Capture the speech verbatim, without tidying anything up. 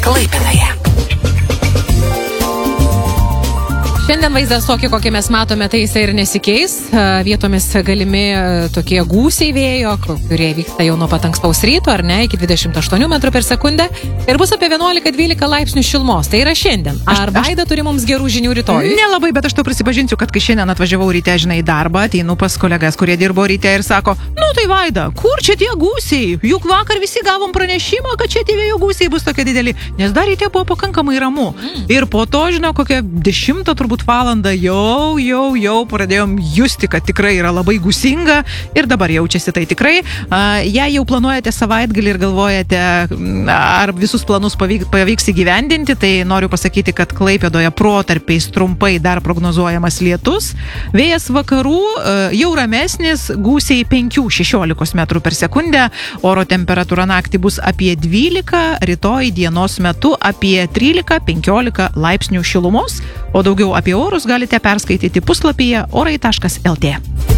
Klaipėdoje. Šiandien vaizdas tokį, kokį mes matome, tai jisai ir nesikeis. Vietomis galimi tokie gūsiai vėjo, kurie vyksta jau nuo pat ankstaus ryto, ar ne, iki dvidešimt aštuonių metrų per sekundę. Ir bus apie vienuolika dvylika laipsnių šilumos. Tai yra šiandien. Ar Vaida turi mums gerų žinių rytoj? Nelabai, bet aš tau prisipažinsiu, kad kai šiandien atvažiavau ryte, žinai, į darbą, ateinu pas kolegas, kurie dirbo ryte ir sako, nu tai Vaida, kur čia tie gūsiai? Juk vakar visi gavom pranešimą, kad čia tie vėjo gūsiai bus tokie dideli. Nes dar ryte buvo pakankamai ramu. Mm. Ir po to, žinau, kokią dešimtą turbūt valandą jau, jau, jau pradėjom justi, kad tikrai yra labai gūsinga ir dabar jaučiasi tai tikrai. Jei jau planuojate savaitgalį ir galvojate, ar visus planus pavyks, pavyks įgyvendinti, tai noriu pasakyti, kad Klaipėdoje protarpiais trumpai dar prognozuojamas lietus. Vėjas vakarų jau ramesnis, gūsiai penki šešiolika metrų per sekundę, oro temperatūra naktį bus apie dvylika, rytoj dienos metu apie trylika penkiolika laipsnių šilumos, o daugiau apie orus galite perskaityti puslapyje orai taškas lt.